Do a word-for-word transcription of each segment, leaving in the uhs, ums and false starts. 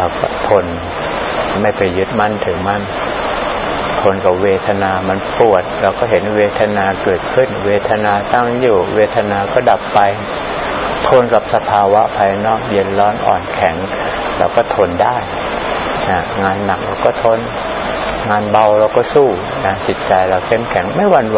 เราก็ทนไม่ไปยึดมั่นถือมั่นทนกับเวทนามันปวดเราก็เห็นเวทนาเกิดขึ้นเวทนาตั้งอยู่เวทนาก็ดับไปทนกับสภาวะภายนอกเย็นร้อนอ่อนแข็งเราก็ทนได้นะงานหนักเราก็ทนงานเบาเราก็สู้นะจิตใจเราเข้มแข็งไม่หวั่นไหว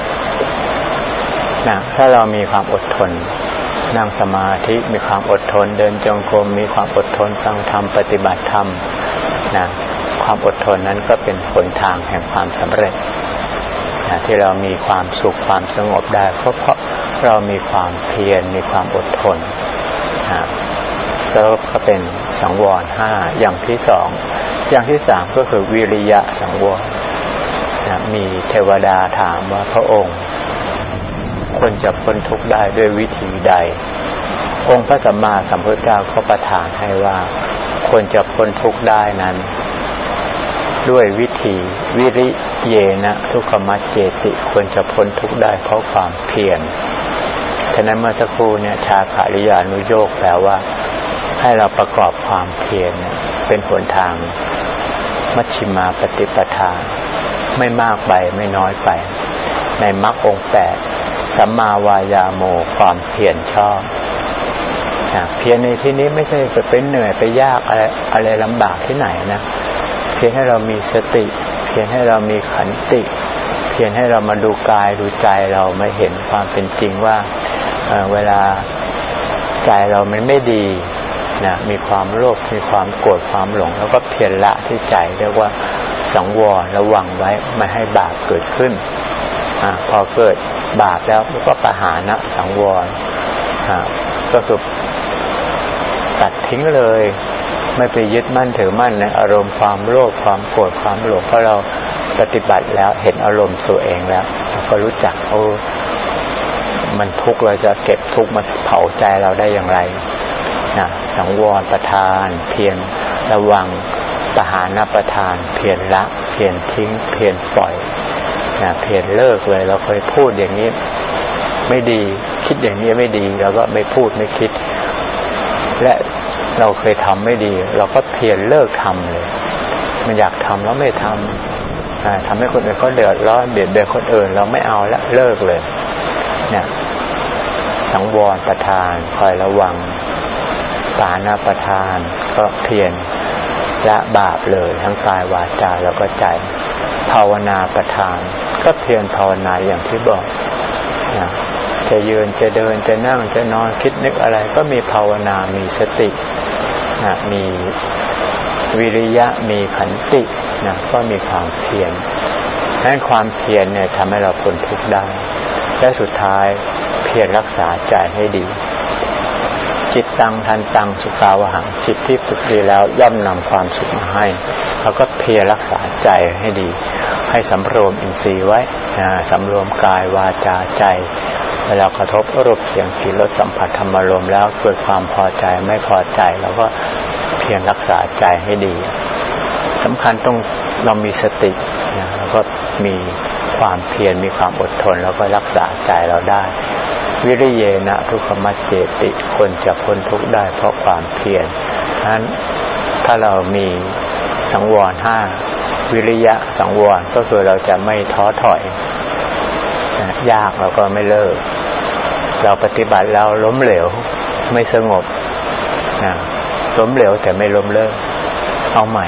นะถ้าเรามีความอดทนนั่งสมาธิมีความอดทนเดินจงกรมมีความอดทนฟังธรรมปฏิบัติธรรมนะความอดทนนั้นก็เป็นหนทางแห่งความสำเร็จนะที่เรามีความสุขความสงบได้เพราะเพราะเรามีความเพียรมีความอดทนนะแล้วก็เป็นสังวรห้าอย่างที่สองอย่างที่สามก็คือวิริยะสังวรนะมีเทวดาถามว่าพระองค์ควรจะพ้นทุกข์ได้ด้วยวิธีใดองค์พระสัมมาสัมพุทธเจ้าก็ประทานให้ว่าควรจะพ้นทุกข์ได้นั้นด้วยวิธีวิริเยนะทุกขมัจเจติควรจะพ้นทุกข์ได้เพราะความเพียรฉะนั้นเมื่อสักครู่เนี่ยชาคาริยานุโยคแปลว่าให้เราประกอบความเพียรเป็นหนทางมัชฌิมาปฏิปทาไม่มากไปไม่น้อยไปในมรรคองค์แปดสัมมาวายาโมความเพียรชอบเพียรในที่นี้ไม่ใช่ไปเป็นเหนื่อยไปยากอะไรอะไรลำบากที่ไหนนะเพียรให้เรามีสติเพียรให้เรามีขันติเพียรให้เรามาดูกายดูใจเราไม่เห็นความเป็นจริงว่า เอ่อ เวลาใจเรามันไม่ดีนะมีความโลภมีความโกรธความหลงแล้วก็เพียรละที่ใจเรียกว่าสังวรระวังไว้ไม่ให้บาปเกิดขึ้นอ่าพอเกิดบาปแล้วก็ปหานะสังวรอ่าก็คือตัดทิ้งเลยไม่ไปยึดมั่นถือมั่นในอารมณ์ความโลภความโกรธความหลงเพราะเราปฏิบัติแล้วเห็นอารมณ์ตัวเองแล้วก็รู้จักโอ้มันทุกข์เราจะเก็บทุกข์มาเผาใจเราได้อย่างไรนะสังวรประทานเพียรระวังปหานะประทานเพียรละเพียรทิ้งเพียรปล่อยนะเพียรเลิกเลยเราเคยพูดอย่างนี้ไม่ดีคิดอย่างนี้ไม่ดีเราก็ไม่พูดไม่คิดและเราเคยทำไม่ดีเราก็เพียรเลิกทำเลยมันอยากทำแล้วไม่ทำทำให้คนอื่นเขาเดือดร้อนเบียดเบียนคนอื่นเราไม่เอาละเลิกเลยเนี่ยสังวรประทานคอยระวังปานะประทานก็เพียรละบาปเลยทั้งกายวาจาแล้วก็ใจภาวนาประทานก็เพียรภาวนาอย่างที่บอกนะจะยืนจะเดินจะนั่งจะนอนคิดนึกอะไรก็มีภาวนามีสตินะมีวิริยะมีขันตินะก็มีความเพียรดังนั้นความเพียรเนี่ยทำให้เราพ้นทุกข์ได้และสุดท้ายเพียรรักษาใจให้ดีจิตตังทันตังสุขาวหังจิตที่ฝึกดีแล้วย่อมนำความสุขมาให้เราก็เพียรรักษาใจให้ดีให้สำรวมอินทรีย์ไว้สำรวมกายวาจาใจเวลากระทบรูปเสียงกลิ่นรสสัมผัสธรรมารมณ์แล้วเกิดความพอใจไม่พอใจเราก็เพียรรักษาใจให้ดีสำคัญต้องเรามีสตินะแล้วก็มีความเพียรมีความอดทนแล้วก็รักษาใจเราได้วิริเยนะทุกขมัจเจติคนจะพ้นทุกข์ได้เพราะความเพียรนั้นถ้าเรามีสังวรห้าวิริยะสังวรก็คือเราจะไม่ท้อถอยยากเราก็ไม่เลิกเราปฏิบัติแล้วล้มเหลวไม่สงบนะล้มเหลวแต่ไม่ล้มเลิกเอาใหม่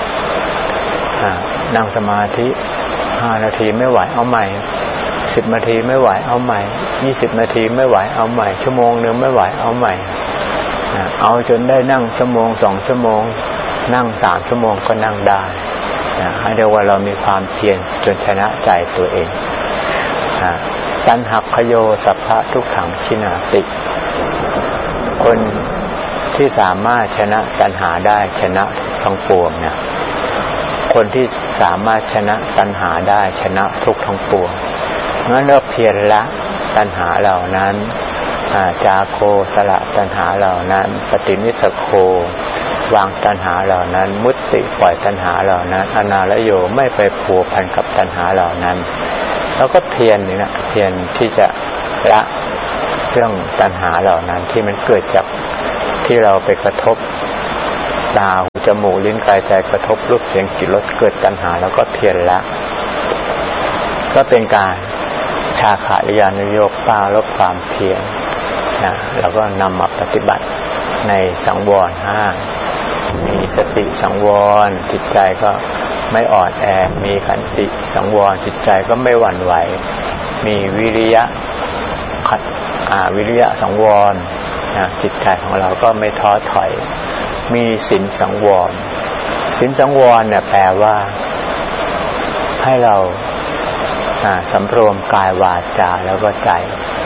นั่งสมาธิห้านาทีไม่ไหวเอาใหม่สิบนาทีไม่ไหวเอาใหม่ยี่สิบนาทีไม่ไหวเอาใหม่ชั่วโมงนึงไม่ไหวเอาใหม่เอาจนได้นั่งชั่วโมงสองชั่วโมงนั่งสามชั่วโมงก็นั่งได้ให้เรียกว่าเรามีความเพียรจนชนะใจตัวเองตัณหักขโยสัพพะทุกขังชินาติคนที่สามารถชนะตัณหาได้ชนะทั้งปวงเนี่ยคนที่สามารถชนะตัณหาได้ชนะทุกทั้งปวงงั้นเราเพียรละตัณหาเหล่านั้นจาโคสละตัณหาเหล่านั้นปฏินิสสโควางตัณหาเหล่านั้นมุตติปล่อยตัณหาเหล่านั้นอนาลโยไม่ไปผูกพันกับตัณหาเหล่านั้นแล้วก็เพียรนี่นะเพียรที่จะละเรื่องตัณหาเหล่านั้นที่มันเกิดจากที่เราไปกระทบตาหูจมูกลิ้นกายใจกระทบรูปเสียงกลิ่นรสเกิดตัณหาแล้วก็เพียรละก็เป็นการชาคะญาณโยกป้าลบความเพียรนะแล้วก็นำมาปฏิบัติในสังวรห้ามีสติสังวรจิตใจก็ไม่อ่อนแอมีขันติสังวรจิตใจก็ไม่หวั่นไหวมีวิริยะขัดอ่าวิริยะสังวรนะจิตใจของเราก็ไม่ท้อถอยมีศีลสังวรศีลสังวรเนี่ยแปลว่าให้เราอ่าสำรวมกายวาจาแล้วก็ใจ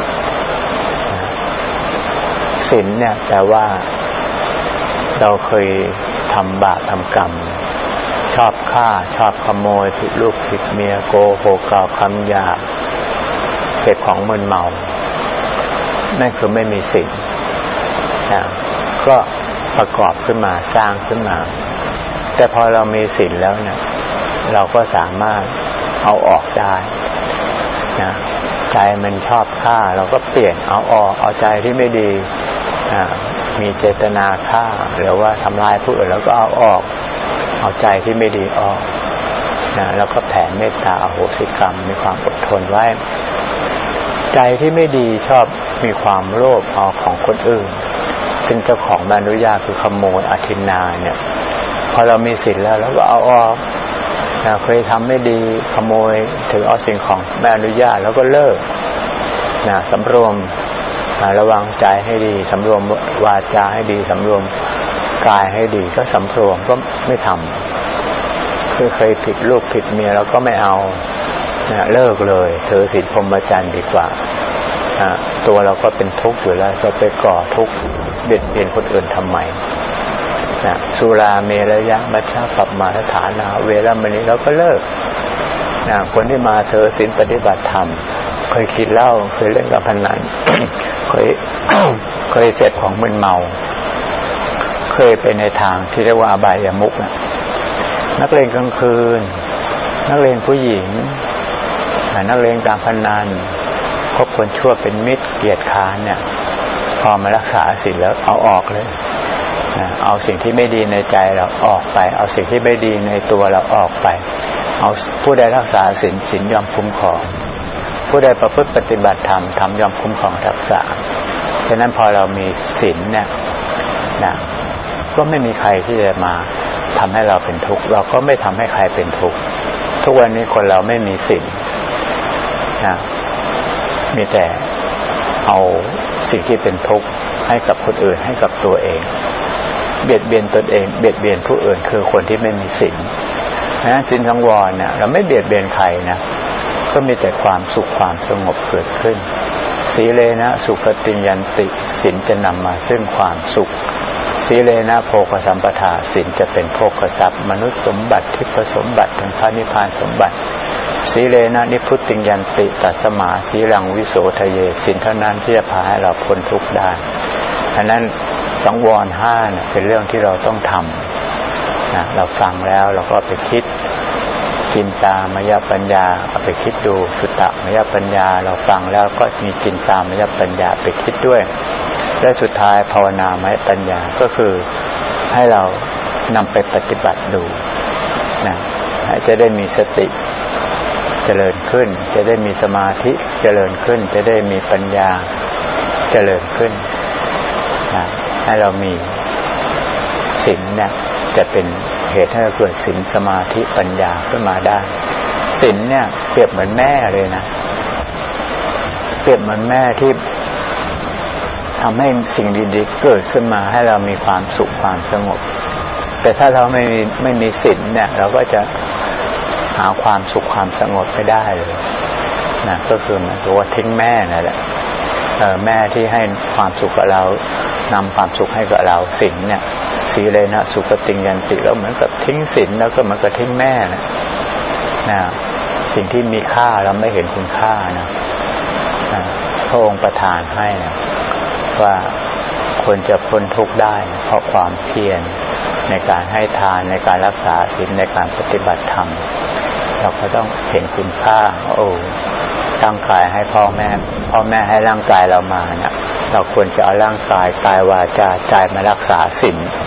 ศีลเนี่ยแปลว่าเราเคยทำบาปทำกรรมชอบฆ่าชอบขโมยผิดลูกผิดเมียโกหกกล่าวคำหยาบเสพของมึนเมานั่นคือไม่มีศีลนะก็ประกอบขึ้นมาสร้างขึ้นมาแต่พอเรามีศีลแล้วเนี่ยเราก็สามารถเอาออกได้นะใจมันชอบฆ่าเราก็เปลี่ยนเอาออกเอาใจที่ไม่ดีมีเจตนาฆ่าหรือว่าทำลายผู้อื่นแล้วก็เอาออกเอาใจที่ไม่ดีออกนะแล้วก็แผ่เมตตาอโหสิกรรมมีความอดทนไว้ใจที่ไม่ดีชอบมีความโลภเอาของคนอื่นซึ่งเจ้าของไม่อนุญาตคือขโมยอทินนาเนี่ยพอเรามีศีลแล้วเราก็เอาออกนะเคยทำไม่ดีขโมยถึงเอาสิ่งของไม่อนุญาตแล้วก็เลิกนะสำรวมระวังใจให้ดีสำรวมวาจาให้ดีสำรวมกายให้ดีก็สำรวมก็ไม่ทำคือเคยผิดลูกผิดเมียแล้วก็ไม่เอานะเลิกเลยถือศีลพรหมจรรย์ดีกว่านะตัวเราก็เป็นทุกข์อยู่แล้วจะไปก่อทุกข์เบียดเบียนคนอื่นทำไมนะสุราเมรยะมัชฌะปัปมาทฐานาเวรมณีเราก็เลิกนะคนที่มาถือศีลปฏิบัติธรรมเคยกินเหล้าเคยเล่นการพนัน เคย เคยเสพของมึนเมาเคยไปในทางที่เรียกว่าอบายมุขนะนักเลงกลางคืนนักเลงผู้หญิงนักเลงการพนันคบคนชั่วเป็นมิตรเกียรติค้านเนี่ยพอมารักษาศีลแล้วเอาออกเลยเอาสิ่งที่ไม่ดีในใจเราออกไปเอาสิ่งที่ไม่ดีในตัวเราออกไปเอาผู้ใดรักษาศีลศีลยอมคุ้มครองผู้ใดประพฤติปฏิบัติธรรมธรรมยอมคุ้มครองรักษาฉะนั้นพอเรามีศีลเนี่ยนะก็ไม่มีใครที่จะมาทำให้เราเป็นทุกข์เราก็ไม่ทำให้ใครเป็นทุกข์ทุกวันนี้คนเราไม่มีศีลนะมีแต่เอาสิ่งที่เป็นทุกข์ให้กับคนอื่นให้กับตัวเองเบียดเบียนตนเองเบียดเบียนผู้อื่นคือคนที่ไม่มีศีลนะศีลสังวรเนี่ยเราไม่เบียดเบียนใครนะก็มีแต่ความสุขความสงบเกิดขึ้นสีเลนะสุขติยันติศีลจะนำมาซึ่งความสุขสีเลนะโภคสัมปทาศีลจะเป็นโภคทรัพย์มนุษย์สมบัติทิพย์สมบัติถึงพระนิพพานสมบัติสีเลนะนิพุติยันติตัสมาสีรังวิโสทะเยศีลเท่านั้นที่จะพาให้เราพ้นทุกข์ได้ฉะนั้นสังวรห้าเนี่ยเป็นเรื่องที่เราต้องทำนะเราฟังแล้วเราก็ไปคิดจินตามยปัญญาเอาไปคิดดูสุตตมยปัญญาเราฟังแล้วก็มีจินตามยปัญญาไปคิดด้วยและสุดท้ายภาวนามยปัญญาก็คือให้เรานำไปปฏิบัติดูนะจะได้มีสติเจริญขึ้นจะได้มีสมาธิเจริญขึ้นจะได้มีปัญญาเจริญขึ้นนะให้เรามีศีลเนี่ยจะเป็นเหตุให้เกิดศีลสมาธิปัญญาขึ้นมาได้ศีลเนี่ยเปรียบเหมือนแม่เลยนะเปรียบเหมือนแม่ที่ทำให้สิ่งดีๆเกิดขึ้นมาให้เรามีความสุขความสงบแต่ถ้าเราไม่มีไม่มีศีลเนี่ยเราก็จะหาความสุขความสงบไม่ได้เลยนะก็คือหมายถึงว่าทิ้งแม่นั่นแหละเออแม่ที่ให้ความสุขกับเรานำความสุขให้กับเราศีลเนี่ยสีเลยนะสุขติยันติแล้วเหมือนกับทิ้งศีลแล้วก็เหมือนกับทิ้งแม่นะนะสิ่งที่มีค่าเราไม่เห็นคุณค่านะนะพระองค์ประทานให้นะว่าควรจะพ้นทุกข์ได้เพราะความเพียรในการให้ทานในการรักษาศีลในการปฏิบัติธรรมเราก็ต้องเห็นคุณค่าโอ้ร่างกายให้พ่อแม่พ่อแม่ให้ร่างกายเรามาเนี่ยเราควรจะเอาร่างกายกายวาจาใจมารักษาศีล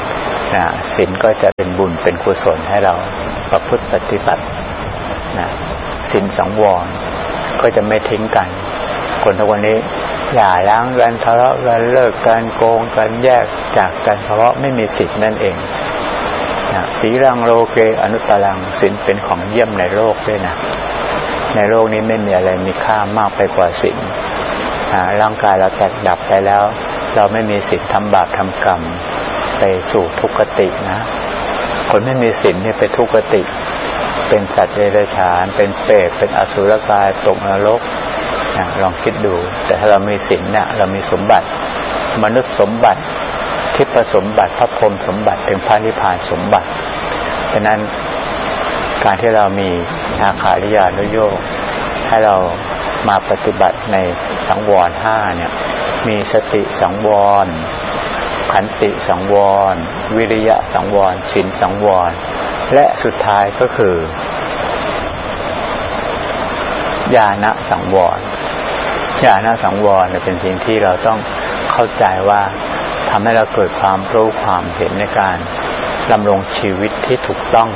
นะศีลก็จะเป็นบุญเป็นกุศลให้เราประพฤติปฏิบัตินะศีลสังวรก็จะไม่ทิ้งกันคนทุกวันนี้อย่าล้างกันทะเลาะกันเลิกกันโกงกันแยกจากกันเพราะไม่มีศีลนั่นเองนะสีรังโลเกอนุตตรังศีลเป็นของเยี่ยมในโลกด้วยนะในโลกนี้ไม่มีอะไรมีค่ามากไปกว่าศีลร่างกายเราแตกดับไปแล้วเราไม่มีศีลทำบาปทำกรรมไปสู่ทุกขตินะคนไม่มีศีลเนี่ยไปทุกขติเป็นสัตว์เดรัจฉานเป็นเปรตเป็นอสุรกายตกนรกนะลองคิดดูแต่ถ้าเรามีศีลเนี่ยเรามีสมบัติมนุษย์สมบัติทิพย์สมบัติพระพรหมสมบัติถึงพระนิพพานสมบัติฉะนั้นการที่เรามีอาคาริยานุโยคให้เรามาปฏิบัติในสังวรห้าเนี่ยมีสติสังวรขันติสังวรวิริยะสังวรศีลสังวรและสุดท้ายก็คือญาณสังวรญาณสังวรเป็นสิ่งที่เราต้องเข้าใจว่าทำให้เราเกิดความรู้ความเห็นในการดำรงชีวิตที่ถูกต้อง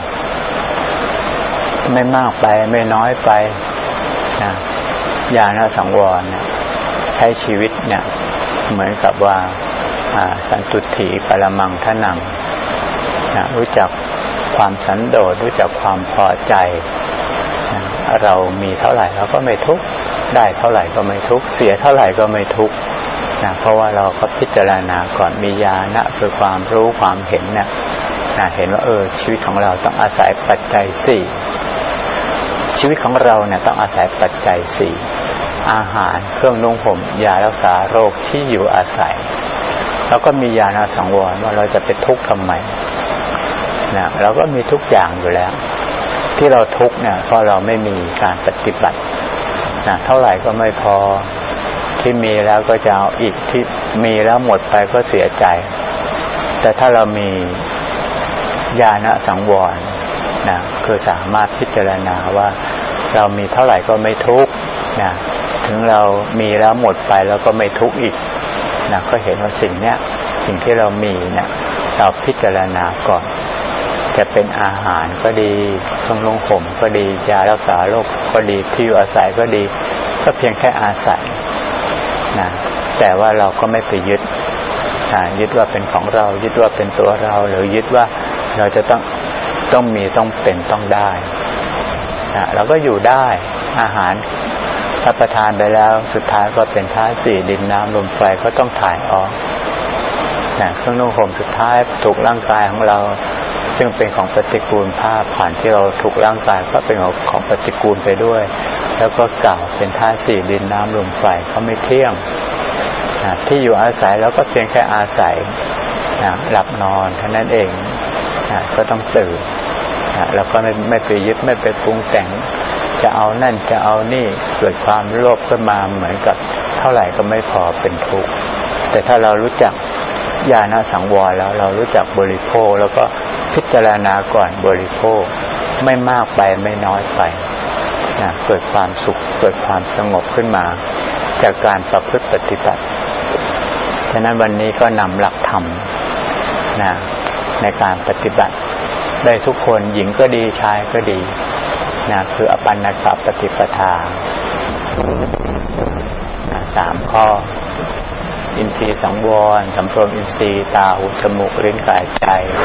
ไม่มากไปไม่น้อยไปนะญาณสังวรเนี่ยใช้ชีวิตเนี่ยเหมือนกับว่าสันตุถีปรมังทนังนะรู้จักความสันโดษรู้จักความพอใจนะเรามีเท่าไหร่เราก็ไม่ทุกข์ได้เท่าไหร่ก็ไม่ทุกข์เสียเท่าไหร่ก็ไม่ทุกข์นะเพราะว่าเราก็พิจารณาก่อนมีญาณคือความรู้ความเห็นเนี่ยนะเห็นว่าเออชีวิตของเราต้องอาศัยปัจจัยสี่ชีวิตของเราเนี่ยต้องอาศัยปัจจัยสี่อาหารเครื่องนุ่งห่มยารักษาโรคที่อยู่อาศัยแล้วก็มีญาณสังวรว่าเราจะไปทุกข์ทำไมนะเราก็มีทุกอย่างอยู่แล้วที่เราทุกข์เนี่ยเพราะเราไม่มีการปฏิบัตินะเท่าไหร่ก็ไม่พอที่มีแล้วก็จะเอาอีกที่มีแล้วหมดไปก็เสียใจแต่ถ้าเรามีญาณสังวรนะคือสามารถพิจารณาว่าเรามีเท่าไหร่ก็ไม่ทุกข์นะถึงเรามีแล้วหมดไปแล้วก็ไม่ทุกข์อีกนะก็เห็นว่าสิ่งเนี้ยสิ่งที่เรามีเนี่ยเราพิจารณาก่อนจะเป็นอาหารก็ดีเครื่องนุ่งห่มก็ดียารักษาโรคก็ดีที่อยู่อาศัยก็ดีก็เพียงแค่อาศัยนะแต่ว่าเราก็ไม่ไปยึดยึดว่าเป็นของเรายึดว่าเป็นตัวเราหรือยึดว่าเราจะต้องต้องมีต้องเป็นต้องได้นะเราก็อยู่ได้อาหารรับประทานไปแล้วสุดท้ายก็เป็นธาตุสี่ดินน้ำลมไฟก็ต้องถ่ายออกนะเครื่องนุ่งห่มสุดท้ายถูกร่างกายของเราซึ่งเป็นของปฏิกูลผ้าผ่านที่เราถูกร่างกายก็เป็นของของปฏิกูลไปด้วยแล้วก็เก่าเป็นธาตุสี่ดินน้ำลมไฟก็ไม่เที่ยงนะที่อยู่อาศัยแล้วก็เพียงแค่อาศัยนะหลับนอนเท่านั้นเองนะก็ต้องตื่นนะแล้วก็ไม่ไม่ไปยึดไม่ไปปรุงแต่งจะเอานั่นจะเอานี่เกิดความโลภขึ้นมาเหมือนกับเท่าไหร่ก็ไม่พอเป็นทุกข์แต่ถ้าเรารู้จักญาณสังวรแล้วเรารู้จักบริโภคแล้วก็พิจารณาก่อนบริโภคไม่มากไปไม่น้อยไปนะเกิดความสุขเกิดความสงบขึ้นมาจากการประพฤติปฏิบัติฉะนั้นวันนี้ก็นำหลักธรรมนะในการปฏิบัติได้ทุกคนหญิงก็ดีชายก็ดีนะคืออปันนกปฏิปทาสามข้ออินทรีย์สังวรสำรวมอินทรีย์ตาหูจมูกลิ้นกายใจ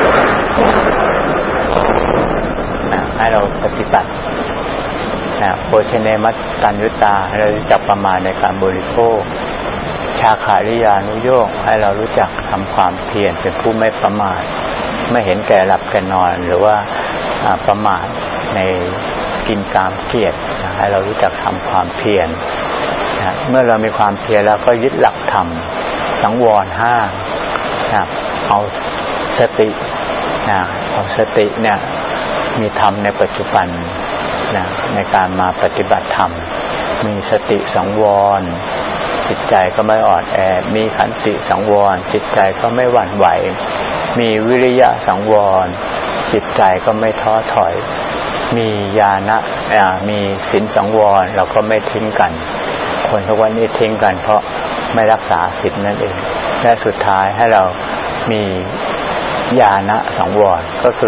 นะให้เราปฏิบัตินะโภชเนมัตตัญญุตาให้เรารู้จักประมาณในการบริโภคชาคาริยานุโยคให้เรารู้จักทำความเพียรเป็นผู้ไม่ประมาทไม่เห็นแก่หลับแก่นอนหรือว่าประมาทในกินกามเกียรติให้เรารู้จักทำความเพียรนะเมื่อเรามีความเพียรแล้วก็ยึดหลักธรรมสังวรห้านะเอาสตินะเอาสติเนี่ยมีธรรมในปัจจุบันนะในการมาปฏิบัติธรรมมีสติสังวรจิตใจก็ไม่อ่อนแอมีขันติสังวรจิตใจก็ไม่หวั่นไหวมีวิริยะสังวรจิตใจก็ไม่ท้อถอยมีญาณะมีศีลสังวรเราก็ไม่ทิ้งกันคนทุกวันนี้ทิ้งกันเพราะไม่รักษาศีลนั่นเองและสุดท้ายให้เรามีญาณสังวรก็คือ